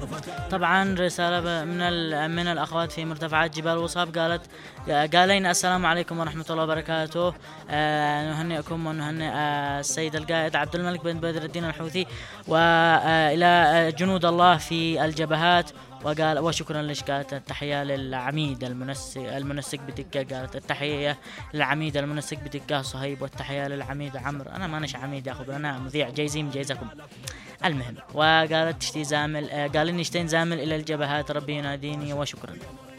طبعا رسالة من الأخوات في مرتفعات جبال وصاب، قالين السلام عليكم ورحمة الله وبركاته. نهنئكم ونهنئ السيد القائد عبد الملك بن بدر الدين الحوثي وإلى جنود الله في الجبهات. وقال وشكرا لك، قالت التحية للعميد المنسق بدقة، قالت التحية للعميد المنسق بدقة صهيب، والتحية للعميد عمرو. أنا ما نش عميد يا أخو، أنا مذيع جايزين جايزكم. المهم، وقالت تشتي زامل، قال إني اشتين زامل إلى الجبهات، ربي يناديني، وشكرا.